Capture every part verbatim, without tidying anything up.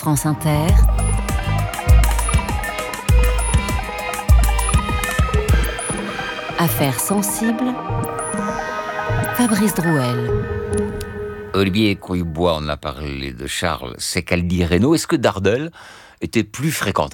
France Inter, Affaires sensibles, Fabrice Drouel. Olivier Courribois, on a parlé de Charles Secaldi-Reynaud. Est-ce que Dardel était plus fréquentable ?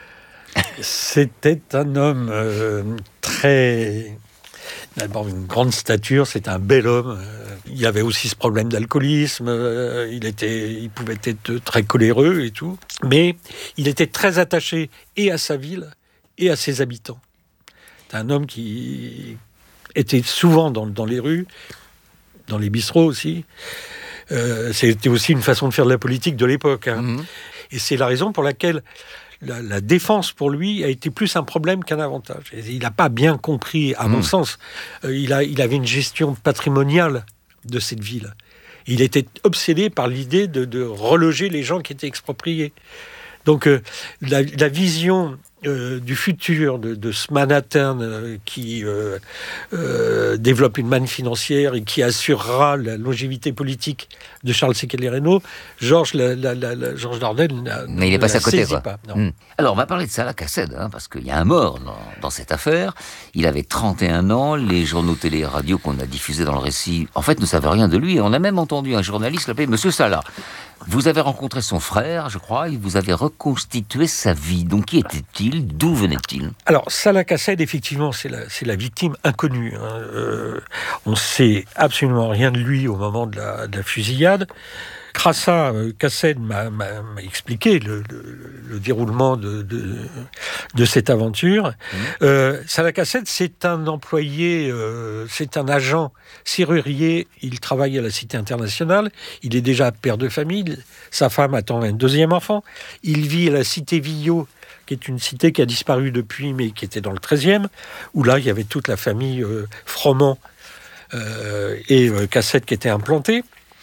C'était un homme euh, très... D'abord, une grande stature, c'était un bel homme. Il y avait aussi ce problème d'alcoolisme. Il, était, il pouvait être très coléreux et tout. Mais il était très attaché et à sa ville et à ses habitants. C'est un homme qui était souvent dans, dans les rues, dans les bistrots aussi. Euh, c'était aussi une façon de faire de la politique de l'époque. Hein. Mmh. Et c'est la raison pour laquelle la, la défense, pour lui, a été plus un problème qu'un avantage. Et il n'a pas bien compris, à mmh. mon sens. Euh, il, a, il avait une gestion patrimoniale de cette ville. Il était obsédé par l'idée de, de reloger les gens qui étaient expropriés. Donc, euh, la, la vision... Euh, du futur de, de ce Manhattan euh, qui euh, euh, développe une manne financière et qui assurera la longévité politique de Charles Secaldi-Reynaud, Georges la, la, la, la, Georges Dardel n'a, mais il est passé à côté, quoi. Pas, mmh. Alors, on va parler de Salah Cassed, hein, parce qu'il y a un mort dans, dans cette affaire. Il avait trente et un ans. Les journaux télé et radio qu'on a diffusés dans le récit, en fait, ne savaient rien de lui. On a même entendu un journaliste l'appeler Monsieur Salah. Vous avez rencontré son frère, je crois, et vous avez reconstitué sa vie. Donc, qui était-il ? D'où venait-il ? Alors, Salah Cassed, effectivement, c'est la, c'est la victime inconnue. Hein. Euh, on ne sait absolument rien de lui au moment de la, de la fusillade. Crassa euh, Cassed m'a, m'a, m'a expliqué le, le, le déroulement de, de, de cette aventure. Mmh. Euh, Salah Cassed, c'est un employé, euh, c'est un agent serrurier. Il travaille à la Cité internationale. Il est déjà père de famille. Sa femme attend un deuxième enfant. Il vit à la Cité Villot, qui est une cité qui a disparu depuis, mais qui était dans le treizième, où là, il y avait toute la famille euh, Froment euh, et euh, Cassed qui étaient implantés.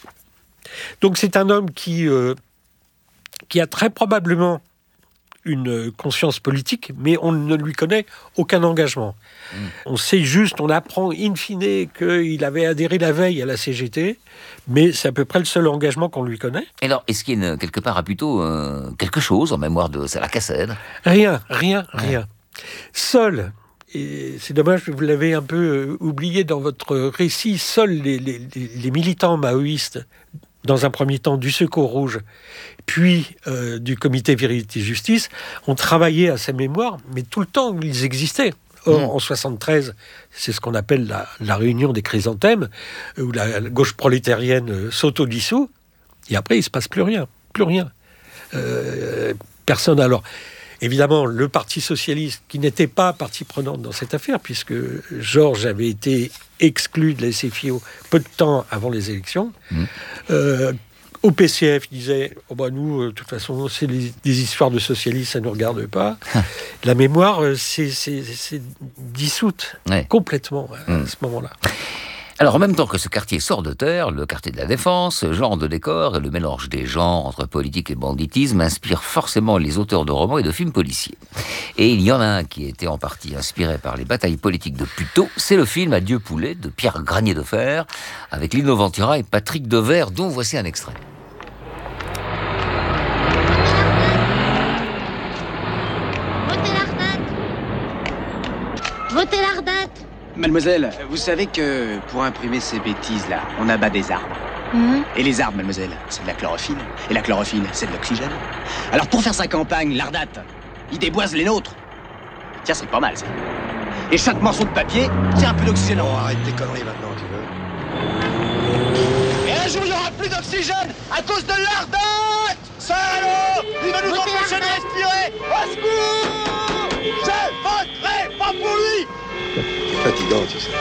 Donc c'est un homme qui, euh, qui a très probablement une conscience politique, mais on ne lui connaît aucun engagement. Mmh. On sait juste, on apprend in fine qu'il avait adhéré la veille à la C G T, mais c'est à peu près le seul engagement qu'on lui connaît. Et alors, est-ce qu'il y a quelque part, plutôt euh, quelque chose en mémoire de Salah Cassed ? Rien, rien, rien. Ouais. Seul, et c'est dommage que vous l'avez un peu oublié dans votre récit, seuls les, les, les militants maoïstes, dans un premier temps du Secours Rouge, puis euh, du Comité Vérité et Justice, ont travaillé à sa mémoire, mais tout le temps ils existaient. Or, mmh. en soixante-treize, c'est ce qu'on appelle la, la réunion des chrysanthèmes, où la, la gauche prolétarienne euh, s'autodissout, et après il ne se passe plus rien, plus rien. Euh, personne alors... Évidemment, le Parti socialiste, qui n'était pas partie prenante dans cette affaire, puisque Georges avait été exclu de la S F I O peu de temps avant les élections, mmh. euh, au P C F, disait oh bah nous, de euh, toute façon, c'est les, des histoires de socialistes, ça ne nous regarde pas. La mémoire, euh, c'est, c'est, c'est dissoute ouais. complètement à, mmh. à ce moment-là. Alors, en même temps que ce quartier sort de terre, le quartier de la Défense, genre de décor et le mélange des genres entre politique et banditisme inspire forcément les auteurs de romans et de films policiers. Et il y en a un qui était en partie inspiré par les batailles politiques de Puteaux, c'est le film Adieu Poulet de Pierre Granier de Fer, avec Lino Ventura et Patrick Devers, dont voici un extrait. Votez l'Ardate. Votez l'Ardate. Mademoiselle, vous savez que pour imprimer ces bêtises-là, on abat des arbres. Mmh. Et les arbres, mademoiselle, c'est de la chlorophylle. Et la chlorophylle, c'est de l'oxygène. Alors pour faire sa campagne, l'Ardate, il déboise les nôtres. Tiens, c'est pas mal, ça. Et chaque morceau de papier, c'est un peu d'oxygène. Oh, arrête tes conneries maintenant, tu veux. Et un jour, il n'y aura plus d'oxygène à cause de l'Ardate. Salaud! Il va nous Votez empêcher de respirer. Au secours! Je voterai pas pour lui! C'est fatigant, tu sais.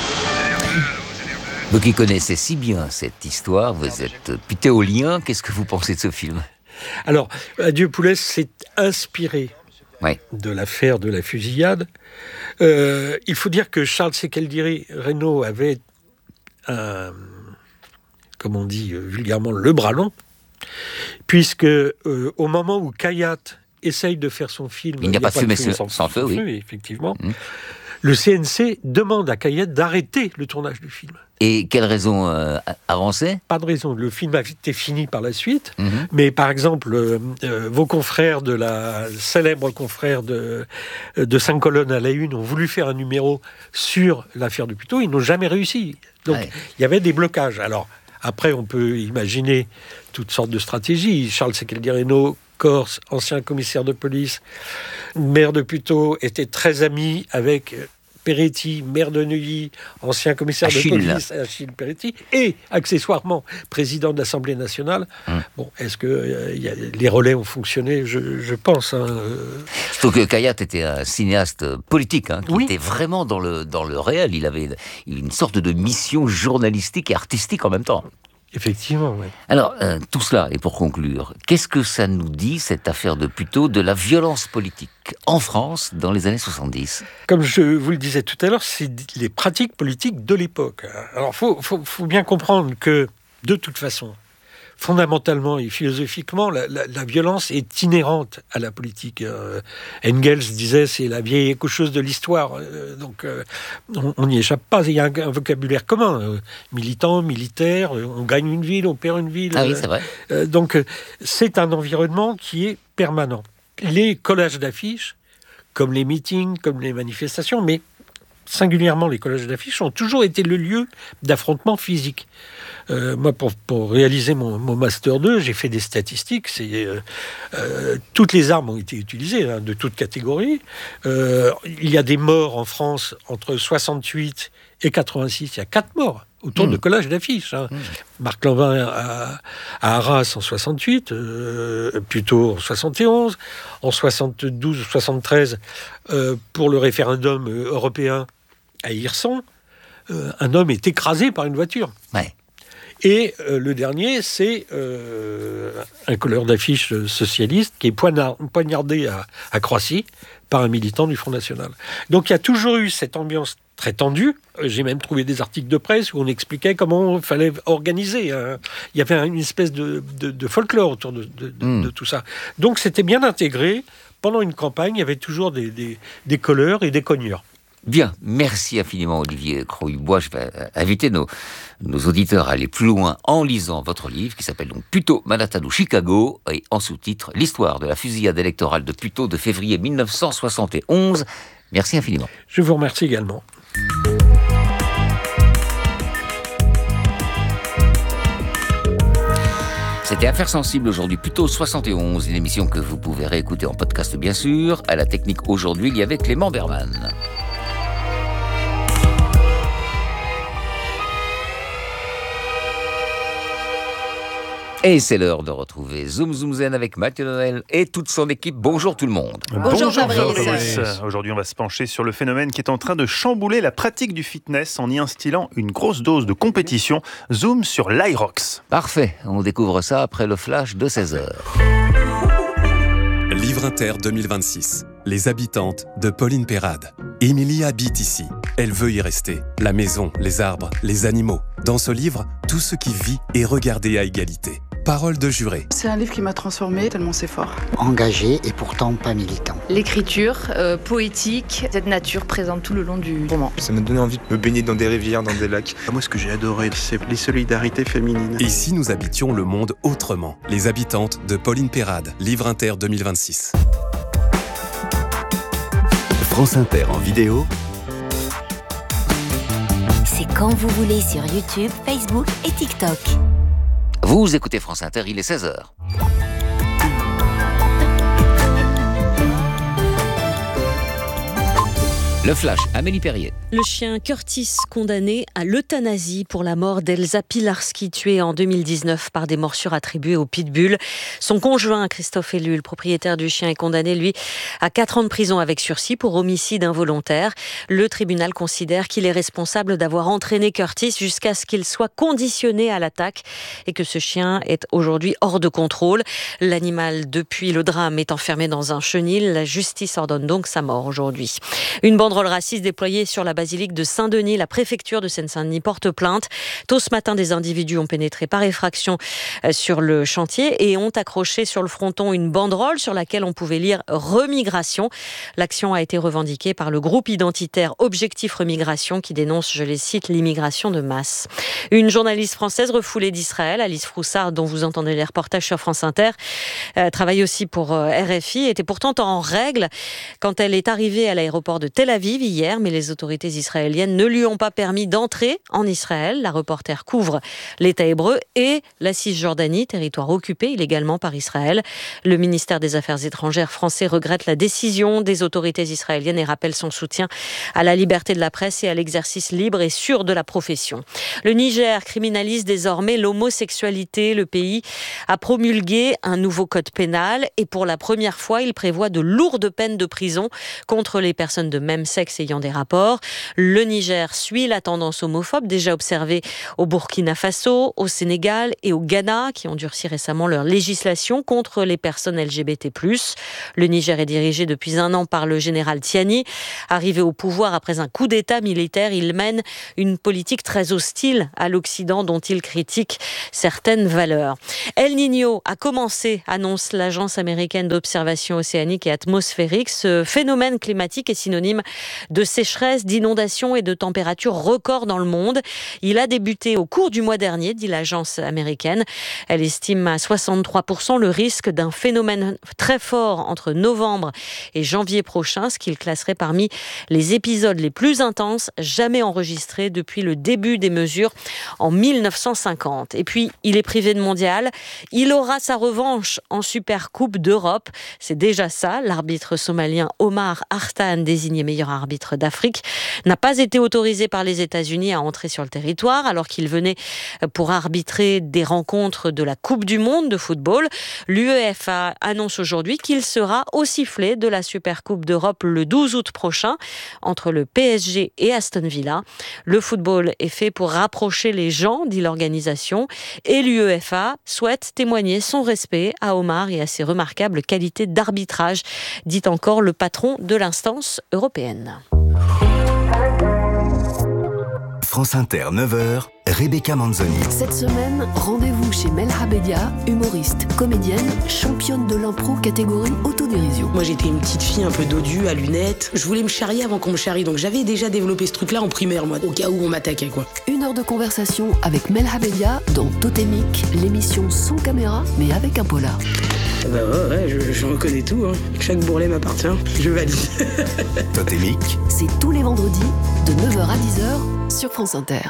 Vous qui connaissez si bien cette histoire, vous êtes putéolien, qu'est-ce que vous pensez de ce film ? Alors, Adieu Poulet s'est inspiré ouais. de l'affaire de la fusillade. Euh, il faut dire que Charles Secaldi-Reynaud avait un, comme on dit vulgairement, le bras long, puisque euh, au moment où Kayat essaye de faire son film... Il n'y a, il n'y a pas de fumée sans, sans, sans feu, feu, oui. oui. Effectivement. Mmh. le C N C demande à Cayet d'arrêter le tournage du film. Et quelle raison euh, avancer ? Pas de raison. Le film a été fini par la suite. Mmh. Mais par exemple, euh, euh, vos confrères de la célèbre confrère de, de cinq colonnes à la une ont voulu faire un numéro sur l'affaire de Puteaux. Ils n'ont jamais réussi. Donc, ouais. il y avait des blocages. Alors, après, on peut imaginer toutes sortes de stratégies. Charles Sequeldireno, Corse, ancien commissaire de police, maire de Puteaux, était très ami avec Peretti, maire de Neuilly, ancien commissaire Achille. de police, Achille Peretti, et accessoirement président de l'Assemblée nationale. Hum. Bon, est-ce que euh, y a, les relais ont fonctionné ? Je, je pense. Hein, euh... Surtout que Cayet était un cinéaste politique, hein, qui oui. était vraiment dans le, dans le réel. Il avait une sorte de mission journalistique et artistique en même temps. Effectivement, oui. Alors, euh, tout cela, et pour conclure, qu'est-ce que ça nous dit, cette affaire de Puteaux, de la violence politique en France dans les années soixante-dix ? Comme je vous le disais tout à l'heure, c'est les pratiques politiques de l'époque. Alors, il faut, faut, faut bien comprendre que, de toute façon, fondamentalement et philosophiquement, la, la, la violence est inhérente à la politique. Euh, Engels disait c'est la vieille écocheuse de l'histoire. Euh, donc, euh, on n'y échappe pas. Il y a un, un vocabulaire commun. Euh, militant, militaire, euh, on gagne une ville, on perd une ville. Ah oui, c'est vrai. Euh, donc, euh, c'est un environnement qui est permanent. Les collages d'affiches, comme les meetings, comme les manifestations, mais singulièrement les collages d'affiches, ont toujours été le lieu d'affrontement physique. Euh, moi, pour, pour réaliser mon, mon Master deux, j'ai fait des statistiques. C'est, euh, euh, toutes les armes ont été utilisées, hein, de toutes catégories. Euh, il y a des morts en France entre soixante-huit et quatre-vingt-six. Il y a quatre morts autour mmh. de collages d'affiches. Hein. Mmh. Marc Lanvin à, à Arras en soixante-huit, euh, plutôt en soixante et onze, en soixante-douze ou soixante-treize, euh, pour le référendum européen à Hirson, euh, un homme est écrasé par une voiture. Ouais. Et euh, le dernier, c'est euh, un colleur d'affiches socialiste qui est poignard, poignardé à, à Croissy par un militant du Front National. Donc il y a toujours eu cette ambiance très tendue. J'ai même trouvé des articles de presse où on expliquait comment il fallait organiser. Hein. Il y avait une espèce de, de, de folklore autour de, de, de, mmh. de tout ça. Donc c'était bien intégré. Pendant une campagne, il y avait toujours des, des, des colleurs et des cogneurs. Bien, merci infiniment Olivier Croix-Hubois. Je vais inviter nos, nos auditeurs à aller plus loin en lisant votre livre qui s'appelle donc Puteaux, Manhattan ou Chicago et en sous-titre l'histoire de la fusillade électorale de Puteaux de février mille neuf cent soixante et onze. Merci infiniment. Je vous remercie également. C'était Affaires sensibles aujourd'hui, Puteaux soixante et onze, une émission que vous pouvez réécouter en podcast bien sûr. À la technique aujourd'hui, il y avait Clément Berman. Et c'est l'heure de retrouver Zoom Zoom Zen avec Mathieu Noël et toute son équipe. Bonjour tout le monde. Bonjour, Bonjour Fabrice. Aujourd'hui, on va se pencher sur le phénomène qui est en train de chambouler la pratique du fitness en y instillant une grosse dose de compétition. Zoom sur l'Irox. Parfait, on découvre ça après le flash de seize heures. Livre Inter deux mille vingt-six. Les habitantes de Pauline Perrade. Émilie habite ici. Elle veut y rester. La maison, les arbres, les animaux. Dans ce livre, tout ce qui vit est regardé à égalité. Parole de juré. C'est un livre qui m'a transformée, tellement c'est fort. Engagé et pourtant pas militant. L'écriture euh, poétique, cette nature présente tout le long du roman. Ça m'a donné envie de me baigner dans des rivières, dans des lacs. Moi, ce que j'ai adoré, c'est les solidarités féminines. Et si nous habitions le monde autrement ? Les habitantes de Pauline Perrade. Livre Inter deux mille vingt-six. France Inter en vidéo. C'est quand vous voulez sur YouTube, Facebook et TikTok. Vous écoutez France Inter, il est seize heures. Le flash, Amélie Perrier. Le chien Curtis condamné à l'euthanasie pour la mort d'Elsa Pilarski, tuée en deux mille dix-neuf par des morsures attribuées au pitbull. Son conjoint, Christophe Ellul, propriétaire du chien, est condamné, lui, à quatre ans de prison avec sursis pour homicide involontaire. Le tribunal considère qu'il est responsable d'avoir entraîné Curtis jusqu'à ce qu'il soit conditionné à l'attaque et que ce chien est aujourd'hui hors de contrôle. L'animal, depuis le drame, est enfermé dans un chenil. La justice ordonne donc sa mort aujourd'hui. Une banderole banderoles racistes déployées sur la basilique de Saint-Denis. La préfecture de Seine-Saint-Denis porte plainte. Tôt ce matin, des individus ont pénétré par effraction sur le chantier et ont accroché sur le fronton une banderole sur laquelle on pouvait lire « Remigration ». L'action a été revendiquée par le groupe identitaire Objectif Remigration qui dénonce, je les cite, l'immigration de masse. Une journaliste française refoulée d'Israël, Alice Froussard, dont vous entendez les reportages sur France Inter, euh, travaille aussi pour euh, R F I, était pourtant en règle quand elle est arrivée à l'aéroport de Tel Aviv hier, mais les autorités israéliennes ne lui ont pas permis d'entrer en Israël. La reporter couvre l'État hébreu et la Cisjordanie, territoire occupé illégalement par Israël. Le ministère des Affaires étrangères français regrette la décision des autorités israéliennes et rappelle son soutien à la liberté de la presse et à l'exercice libre et sûr de la profession. Le Niger criminalise désormais l'homosexualité. Le pays a promulgué un nouveau code pénal et pour la première fois, il prévoit de lourdes peines de prison contre les personnes de même sexe ayant des rapports. Le Niger suit la tendance homophobe déjà observée au Burkina Faso, au Sénégal et au Ghana, qui ont durci récemment leur législation contre les personnes L G B T plus. Le Niger est dirigé depuis un an par le général Tiani. Arrivé au pouvoir après un coup d'État militaire, il mène une politique très hostile à l'Occident dont il critique certaines valeurs. El Niño a commencé, annonce l'agence américaine d'observation océanique et atmosphérique. Ce phénomène climatique est synonyme de sécheresse, d'inondations et de températures records dans le monde. Il a débuté au cours du mois dernier, dit l'agence américaine. Elle estime à soixante-trois pour cent le risque d'un phénomène très fort entre novembre et janvier prochain, ce qu'il classerait parmi les épisodes les plus intenses jamais enregistrés depuis le début des mesures en mille neuf cent cinquante. Et puis, il est privé de mondial. Il aura sa revanche en Supercoupe d'Europe. C'est déjà ça. L'arbitre somalien Omar Artan, désigné meilleur arbitre d'Afrique, n'a pas été autorisé par les États-Unis à entrer sur le territoire alors qu'il venait pour arbitrer des rencontres de la Coupe du Monde de football. L'UEFA annonce aujourd'hui qu'il sera au sifflet de la Supercoupe d'Europe le douze août prochain entre le P S G et Aston Villa. Le football est fait pour rapprocher les gens, dit l'organisation, et l'UEFA souhaite témoigner son respect à Omar et à ses remarquables qualités d'arbitrage, dit encore le patron de l'instance européenne. France Inter, neuf heures, Rebecca Manzoni. Cette semaine, rendez-vous chez Melha Bedia, humoriste, comédienne, championne de l'impro catégorie autodérision. Moi j'étais une petite fille un peu dodue, à lunettes. Je voulais me charrier avant qu'on me charrie, donc j'avais déjà développé ce truc-là en primaire, moi, au cas où on m'attaquait, quoi. Une heure de conversation avec Melha Bedia dans Totémique, l'émission sans caméra, mais avec un polar. Bah ouais, ouais je, je reconnais tout, hein. Chaque bourrelet m'appartient, je valide. Totémique, c'est tous les vendredis, de neuf heures à dix heures, sur France Inter.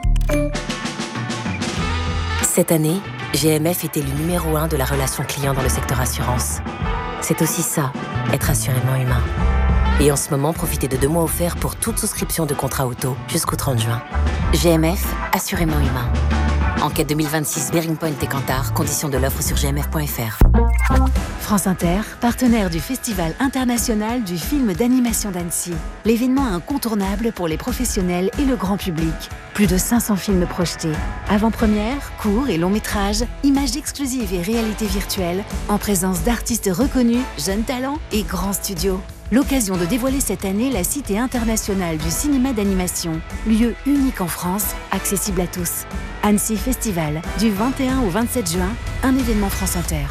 Cette année, G M F était le numéro un de la relation client dans le secteur assurance. C'est aussi ça, être assurément humain. Et en ce moment, profitez de deux mois offerts pour toute souscription de contrat auto jusqu'au trente juin. G M F, assurément humain. Enquête deux mille vingt-six, Bearing Point et Kantar, conditions de l'offre sur g m f point f r. France Inter, partenaire du Festival international du film d'animation d'Annecy. L'événement incontournable pour les professionnels et le grand public. Plus de cinq cents films projetés. Avant-première, courts et longs métrages, images exclusives et réalité virtuelle, en présence d'artistes reconnus, jeunes talents et grands studios. L'occasion de dévoiler cette année la Cité internationale du cinéma d'animation, lieu unique en France, accessible à tous. Annecy Festival, du vingt et un au vingt-sept juin, un événement France Inter.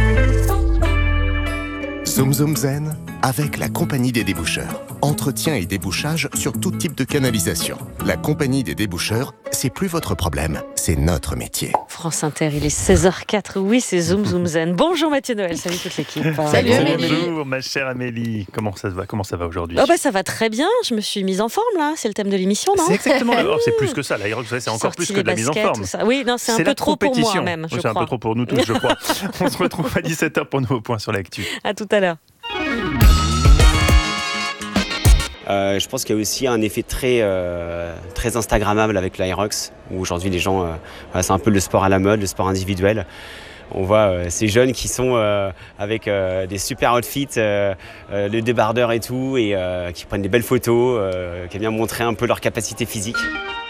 Zoom Zoom Zen avec la Compagnie des Déboucheurs. Entretien et débouchage sur tout type de canalisation. La Compagnie des Déboucheurs, c'est plus votre problème, c'est notre métier. France Inter, il est seize heures quatre, oui, c'est Zoom Zoom Zen. Bonjour Mathieu Noël, salut toute l'équipe. Salut Amélie. Bonjour ma chère Amélie, comment ça va, comment ça va aujourd'hui? Oh bah ça va très bien, je me suis mise en forme là, c'est le thème de l'émission, non? C'est exactement, oh, c'est plus que ça, l'Aérox, c'est encore Sorti plus que de la mise en forme. Oui, non, c'est un peu trop pour moi même, je C'est crois. un peu trop pour nous tous, je crois. On se retrouve à dix-sept heures pour un nouveau point sur l'actu. À tout à l'heure. Euh, je pense qu'il y a aussi un effet très, euh, très instagrammable avec l'Aérox, où aujourd'hui les gens, euh, voilà, c'est un peu le sport à la mode, le sport individuel. On voit euh, ces jeunes qui sont euh, avec euh, des super outfits, euh, euh, les débardeurs et tout, et euh, qui prennent des belles photos, euh, qui aiment bien montrer un peu leur capacité physique.